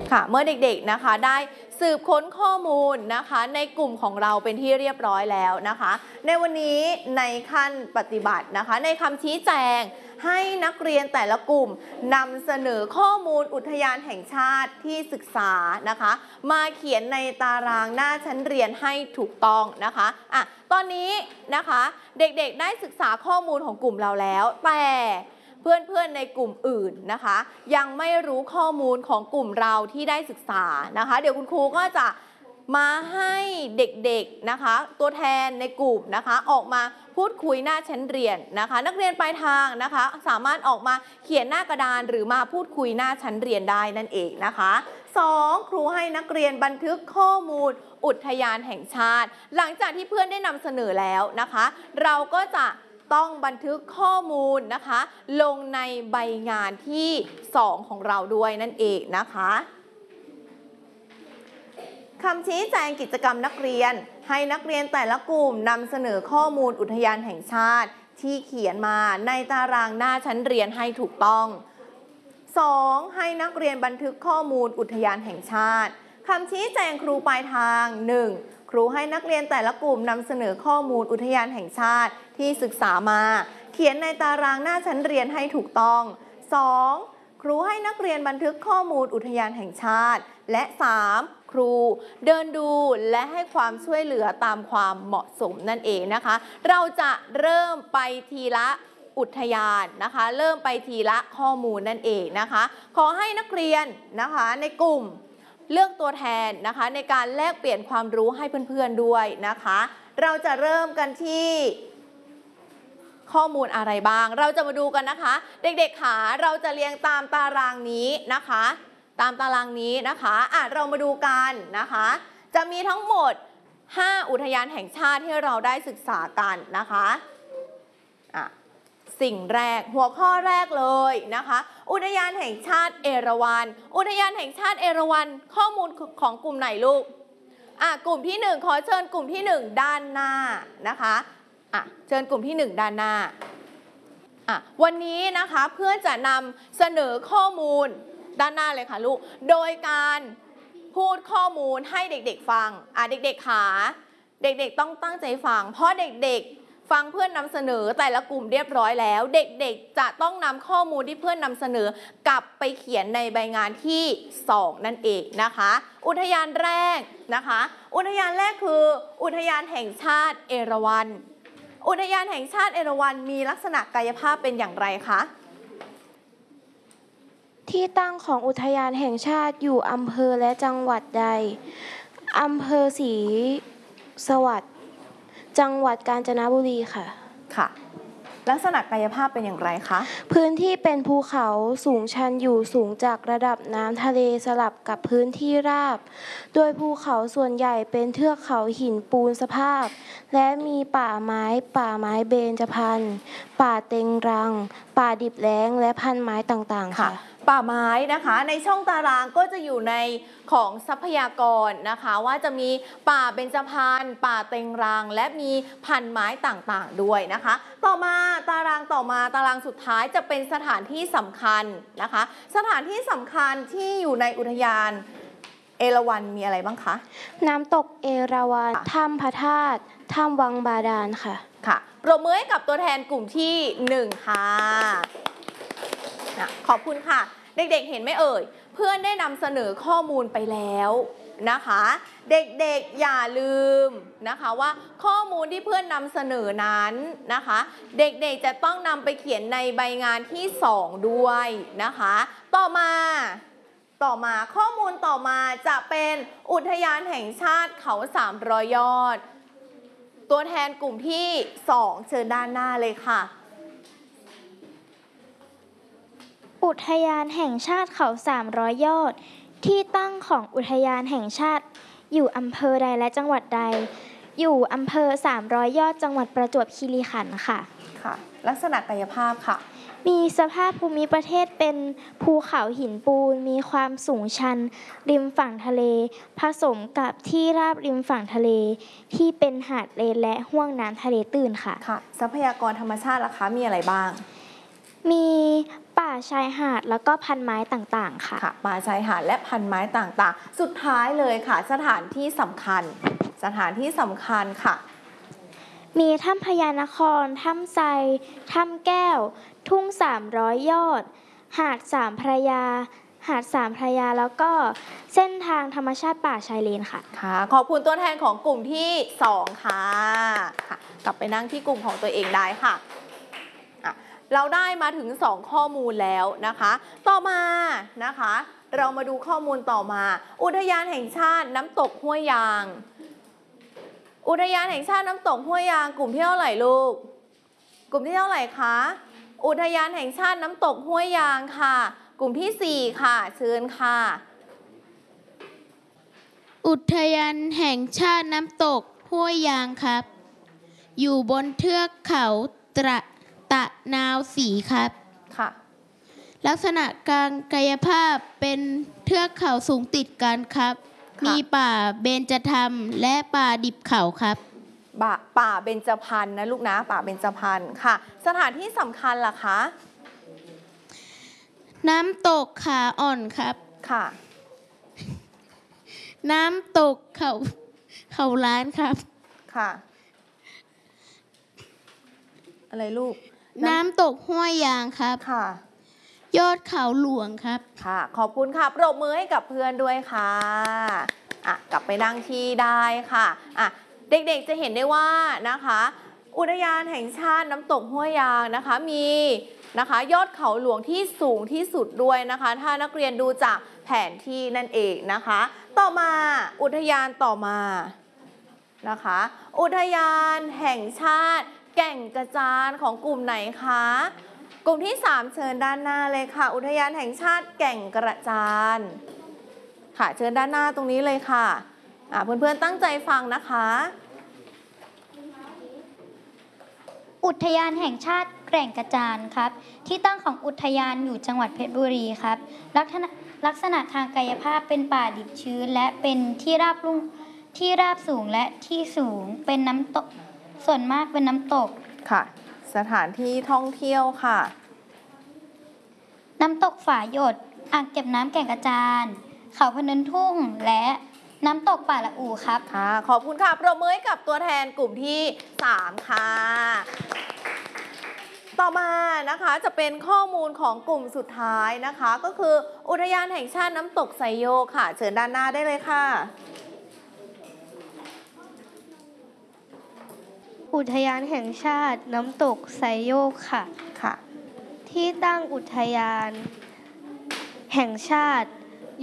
ค่ะเมื่อเด็กๆนะคะได้สืบค้นข้อมูลนะคะในกลุ่มของเราเป็นที่เรียบร้อยแล้วนะคะในวันนี้ในขั้นปฏิบัตินะคะในคำชี้แจงให้นักเรียนแต่ละกลุ่มนำเสนอข้อมูลอุทยานแห่งชาติที่ศึกษานะคะมาเขียนในตารางหน้าชั้นเรียนให้ถูกต้องนะคะตอนนี้นะคะเด็กๆได้ศึกษาข้อมูลของกลุ่มเราแล้วแต่เพื่อนๆในกลุ่มอื่นนะคะยังไม่รู้ข้อมูลของกลุ่มเราที่ได้ศึกษานะคะเดี๋ยวคุณครูก็จะมาให้เด็กๆนะคะตัวแทนในกลุ่มนะคะออกมาพูดคุยหน้าชั้นเรียนนะคะนักเรียนปลายทางนะคะสามารถออกมาเขียนหน้ากระดานหรือมาพูดคุยหน้าชั้นเรียนได้นั่นเองนะคะ2ครูให้นักเรียนบันทึกข้อมูลอุทยานแห่งชาติหลังจากที่เพื่อนได้นำเสนอแล้วนะคะเราก็จะต้องบันทึกข้อมูลนะคะลงในใบงานที่2ของเราด้วยนั่นเองนะคะคำชี้แจงกิจกรรมนักเรียนให้นักเรียนแต่ละกลุ่มนำเสนอข้อมูลอุทยานแห่งชาติที่เขียนมาในตารางหน้าชั้นเรียนให้ถูกต้อง 2. ให้นักเรียนบันทึกข้อมูลอุทยานแห่งชาติคำชี้แจงครูปลายทาง 1. ครูให้นักเรียนแต่ละกลุ่มนำเสนอข้อมูลอุทยานแห่งชาติที่ศึกษามาเขียนในตารางหน้าชั้นเรียนให้ถูกต้อง 2. ครูให้นักเรียนบันทึกข้อมูลอุทยานแห่งชาติและ 3. ครูเดินดูและให้ความช่วยเหลือตามความเหมาะสมนั่นเองนะคะเราจะเริ่มไปทีละอุทยานนะคะเริ่มไปทีละข้อมูลนั่นเองนะคะขอให้นักเรียนนะคะในกลุ่มเลือกตัวแทนนะคะในการแลกเปลี่ยนความรู้ให้เพื่อนๆด้วยนะคะเราจะเริ่มกันที่ข้อมูลอะไรบ้างเราจะมาดูกันนะคะเด็กๆขาเราจะเรียงตามตารางนี้นะคะตามตารางนี้นะคะเรามาดูกันนะคะจะมีทั้งหมด5อุทยานแห่งชาติที่เราได้ศึกษากันนะคะสิ่งแรกหัวข้อแรกเลยนะคะอุทยานแห่งชาติเอราวัณอุทยานแห่งชาติเอราวัณข้อมูลของกลุ่มไหนลูกกลุ่มที่1ขอเชิญกลุ่มที่1ด้านหน้านะคะเชิญกลุ่มที่1ด้านหน้าวันนี้นะคะเพื่อนจะนำเสนอข้อมูลด้านหน้าเลยค่ะลูกโดยการพูดข้อมูลให้เด็กๆฟังเด็กๆขาเด็กๆต้องตั้งใจฟังเพราะเด็กๆฟังเพื่อนนำเสนอแต่ละกลุ่มเรียบร้อยแล้วเด็กๆจะต้องนำข้อมูลที่เพื่อนนำเสนอกลับไปเขียนในใบงานที่2นั่นเองนะคะอุทยานแรกนะคะอุทยานแรกคืออุทยานแห่งชาติเอราวัณอุทยานแห่งชาติเอราวัณมีลักษณะกายภาพเป็นอย่างไรคะที่ตั้งของอุทยานแห่งชาติอยู่อำเภอและจังหวัดใดอำเภอศรีสวัสดิ์จังหวัดกาญจนบุรีค่ะลักษณะกายภาพเป็นอย่างไรคะพื้นที่เป็นภูเขาสูงชันอยู่สูงจากระดับน้ำทะเลสลับกับพื้นที่ราบโดยภูเขาส่วนใหญ่เป็นเทือกเขาหินปูนสภาพและมีป่าไม้เบญจพรรณป่าเต็งรังป่าดิบแล้งและพันไม้ต่างๆค่ะป่าไม้นะคะในช่องตารางก็จะอยู่ในของทรัพยากรนะคะว่าจะมีป่าเบญจพรรณป่าเต็งรังและมีพันไม้ต่างๆด้วยนะคะต่อมาตารางสุดท้ายจะเป็นสถานที่สำคัญนะคะสถานที่สำคัญที่อยู่ในอุทยานเอราวัณมีอะไรบ้างคะน้ำตกเอราวัณถ้ำพระธาตุถ้ำวังบาดาลค่ะปรบมือให้กับตัวแทนกลุ่มที่1ค่ะขอบคุณค่ะเด็กๆเห็นไหมเอ่ยเพื่อนได้นำเสนอข้อมูลไปแล้วนะคะเด็กๆอย่าลืมนะคะว่าข้อมูลที่เพื่อนนำเสนอนั้นนะคะเด็กๆจะต้องนำไปเขียนในใบงานที่2ด้วยนะคะต่อมาข้อมูลต่อมาจะเป็นอุทยานแห่งชาติเขา300 ยอดตัวแทนกลุ่มที่2เชิญด้านหน้าเลยค่ะอุทยานแห่งชาติเขา300 ยอดที่ตั้งของอุทยานแห่งชาติอยู่อำเภอใดและจังหวัดใดอยู่อำเภอ300 ยอดจังหวัดประจวบคีรีขันธ์ค่ะลักษณะกายภาพค่ะมีสภาพภูมิประเทศเป็นภูเขาหินปูนมีความสูงชันริมฝั่งทะเลผสมกับที่ราบริมฝั่งทะเลที่เป็นหาดเลนและห้วงน้ำทะเลตื้นค่ะทรัพยากรธรรมชาติล่ะคะมีอะไรบ้างมีป่าชายหาดแล้วก็พันไม้ต่างๆค่ะค่ะป่าชายหาดและพันไม้ต่างๆ สุดท้ายเลยค่ะ สถานที่สำคัญค่ะมีถ้ำพญานคร ถ้ำไทรถ้ำแก้ว ทุ่ง300 ยอด หาดสามพระยา แล้วก็เส้นทางธรรมชาติป่าชายเลนค่ะค่ะ ขอบคุณตัวแทนของกลุ่มที่ 2 ค่ะ กลับไปนั่งที่กลุ่มของตัวเองได้ค่ะ เราได้มาถึง 2 ข้อมูลแล้วนะคะ ต่อมานะคะ เรามาดูข้อมูลต่อมา อุทยานแห่งชาติน้ำตกห้วยยาง อุทยานแห่งชาติน้ำตกห้วยยางกลุ่มที่เท่าไหร่ลูก กลุ่มที่เท่าไหร่คะ อุทยานแห่งชาติน้ำตกห้วยยางค่ะ กลุ่มที่ 4 ค่ะ เชิญค่ะอุทยานแห่งชาติน้ำตกห้วยยางครับ อยู่บนเทือกเขาตะนาวศรีครับค่ะลักษณะการกายภาพเป็นเทือกเขาสูงติดกันครับค่ะมีป่าเบญจธรรมและป่าดิบเขาครับป่าเบญจพรรณนะลูกนะ ป่าเบญจพรรณค่ะ สถานที่สำคัญล่ะคะน้ำตกขาอ่อนครับค่ะน้ำตกเขาล้านครับค่ะ อะไรลูกน้ำตกห้วยยางครับค่ะยอดเขาหลวงครับค่ะ ขอบคุณค่ะ ปรบมือให้กับเพื่อนด้วยค่ะกลับไปนั่งที่ได้ค่ะเด็กๆจะเห็นได้ว่านะคะ อุทยานแห่งชาติน้ำตกห้วยยางนะคะมีนะคะยอดเขาหลวงที่สูงที่สุดด้วยนะคะ ถ้านักเรียนดูจากแผนที่นั่นเองนะคะ ต่อมาอุทยานต่อมานะคะ อุทยานแห่งชาติแก่งกระจานของกลุ่มไหนคะกลุ่มที่ 3 เชิญด้านหน้าเลยค่ะ อุทยานแห่งชาติแก่งกระจานค่ะเชิญด้านหน้าตรงนี้เลยค่ะเพื่อนๆตั้งใจฟังนะคะอุทยานแห่งชาติแก่งกระจานครับที่ตั้งของอุทยานอยู่จังหวัดเพชรบุรีครับลักษณะทางกายภาพเป็นป่าดิบชื้นและเป็นที่ราบสูงและที่สูงเป็นน้ำตกส่วนมากเป็นน้ำตกค่ะสถานที่ท่องเที่ยวค่ะน้ำตกฝาหยดอ่างเก็บน้ำแก่งกระจานเขาพะเนินทุ่งและน้ำตกป่าละอู่ครับค่ะขอบคุณค่ะปรบมือให้กับตัวแทนกลุ่มที่ 3 ค่ะ ต่อมานะคะจะเป็นข้อมูลของกลุ่มสุดท้ายนะคะก็คืออุทยานแห่งชาติน้ำตกไซโยกค่ะเชิญด้านหน้าได้เลยค่ะอุทยานแห่งชาติน้ำตกไซโยกค่ะ ที่ตั้งอุทยานแห่งชาติ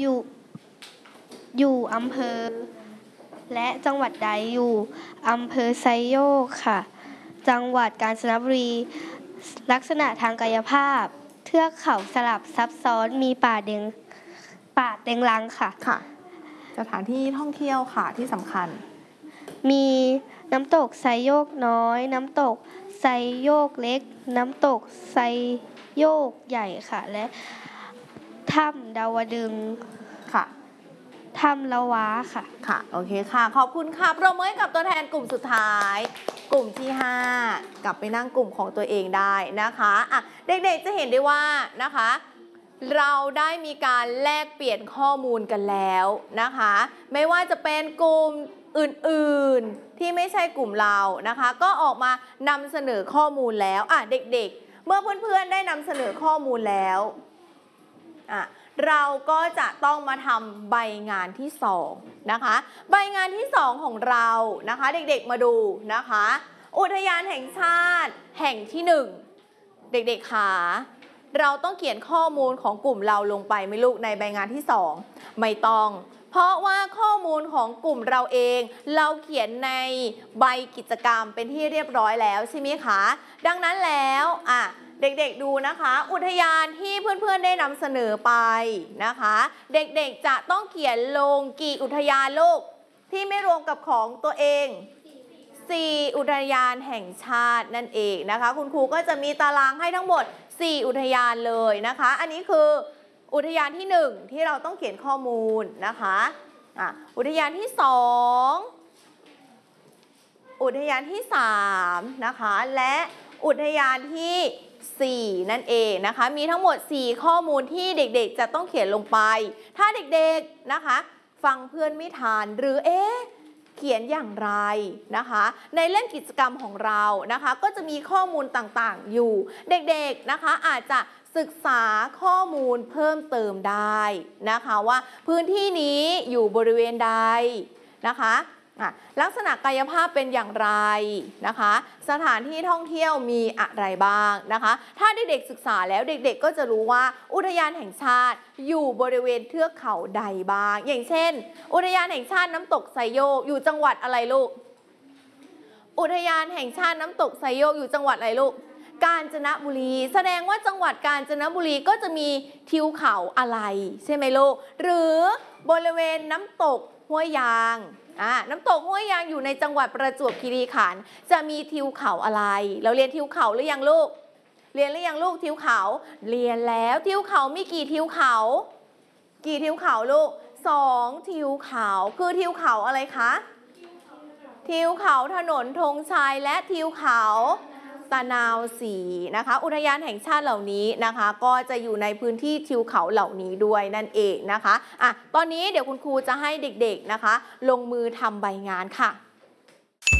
อยู่อำเภอและจังหวัดใดอยู่อำเภอไซโยกค่ะ จังหวัดกาญจนบุรีลักษณะทางกายภาพเทือกเขาสลับซับซ้อนมีป่าเต็งรังค่ะสถานที่ท่องเที่ยวค่ะที่สำคัญมีน้ำตกไซโยกน้อยน้ำตกไซโยกเล็กน้ำตกไซโยกใหญ่ค่ะและถ้ำดาวดึงค่ะถ้ำละวะค่ะโอเคค่ะขอบคุณค่ะปรบมือให้กับตัวแทนกลุ่มสุดท้ายกลุ่มที่ 5 กลับไปนั่งกลุ่มของตัวเองได้นะคะเด็กๆจะเห็นได้ว่านะคะเราได้มีการแลกเปลี่ยนข้อมูลกันแล้วนะคะไม่ว่าจะเป็นกลุ่มอื่นๆที่ไม่ใช่กลุ่มเรานะคะก็ออกมานำเสนอข้อมูลแล้วเด็กๆเมื่อเพื่อนๆได้นำเสนอข้อมูลแล้วเราก็จะต้องมาทำใบงานที่2นะคะใบงานที่2ของเรานะคะเด็กๆมาดูนะคะอุทยานแห่งชาติแห่งที่1เด็กๆค่ะเราต้องเขียนข้อมูลของกลุ่มเราลงไปไหมลูกในใบงานที่2ไม่ต้องเพราะว่าข้อมูลของกลุ่มเราเองเราเขียนในใบกิจกรรมเป็นที่เรียบร้อยแล้วใช่ไหมคะดังนั้นแล้วเด็กๆดูนะคะอุทยานที่เพื่อนๆได้นำเสนอไปนะคะเด็กๆจะต้องเขียนลงกี่อุทยานลูกที่ไม่รวมกับของตัวเอง4อุทยานแห่งชาตินั่นเองนะคะคุณครูก็จะมีตารางให้ทั้งหมด4อุทยานเลยนะคะอันนี้คืออุทยานที่1ที่เราต้องเขียนข้อมูลนะคะอุทยานที่2อุทยานที่3นะคะและอุทยานที่ 4นั่นเองนะคะมีทั้งหมด4ข้อมูลที่เด็กๆจะต้องเขียนลงไป ถ้าเด็กๆนะคะฟังเพื่อนไม่ทันหรือเขียนอย่างไรนะคะในเล่มกิจกรรมของเรานะคะก็จะมีข้อมูลต่างๆอยู่เด็กๆนะคะอาจจะศึกษาข้อมูลเพิ่มเติมได้นะคะว่าพื้นที่นี้อยู่บริเวณใดนะคะลักษณะกายภาพเป็นอย่างไรนะคะสถานที่ท่องเที่ยวมีอะไรบ้างนะคะถ้าเด็กๆศึกษาแล้วเด็กๆก็จะรู้ว่าอุทยานแห่งชาติอยู่บริเวณเทือกเขาใดบ้างอย่างเช่นอุทยานแห่งชาติน้ำตกไซโยกอยู่จังหวัดอะไรลูกอุทยานแห่งชาติน้ำตกไซโยกอยู่จังหวัดอะไรลูกกาญจนบุรีแสดงว่าจังหวัดกาญจนบุรีก็จะมีทิวเขาอะไรใช่ไหมลูกหรือบริเวณน้ำตกห้วยยางน้ำตกห้วยยางอยู่ในจังหวัดประจวบคีรีขันธ์จะมีทิวเขาอะไรเราเรียนทิวเขาหรือยังลูกเรียนหรือยังลูกทิวเขาเรียนแล้วทิวเขามีกี่ทิวเขากี่ทิวเขาลูก2ทิวเขาคือทิวเขาอะไรคะทิวเขาถนนธงชัยและทิวเขาตะนาวศรีนะคะอุทยานแห่งชาติเหล่านี้นะคะก็จะอยู่ในพื้นที่ทิวเขาเหล่านี้ด้วยนั่นเองนะคะตอนนี้เดี๋ยวคุณครูจะให้เด็กๆนะคะลงมือทำใบงานค่ะ